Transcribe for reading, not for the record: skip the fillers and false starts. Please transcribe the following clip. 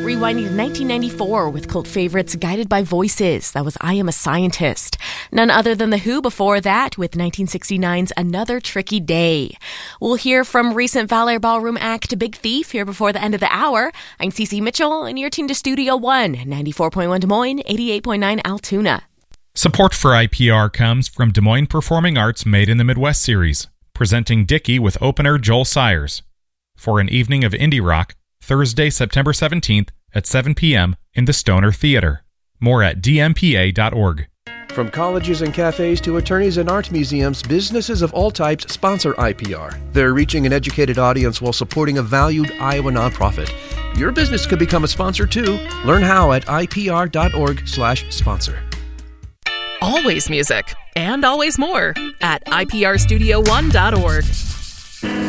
Rewinding to 1994 with cult favorites Guided by Voices. That was I Am a Scientist. None other than The Who before that with 1969's Another Tricky Day. We'll hear from recent Valor Ballroom act Big Thief here before the end of the hour. I'm Cece Mitchell, and you're tuned to Studio One, 94.1 Des Moines, 88.9 Altoona. Support for IPR comes from Des Moines Performing Arts Made in the Midwest series, presenting Dickie with opener Joel Sayers for an evening of indie rock, Thursday, September 17th at 7 p.m. in the Stoner Theater. More at dmpa.org. From colleges and cafes to attorneys and art museums, businesses of all types sponsor IPR. They're reaching an educated audience while supporting a valued Iowa nonprofit. Your business could become a sponsor too. Learn how at ipr.org/sponsor. Always music and always more at iprstudio1.org.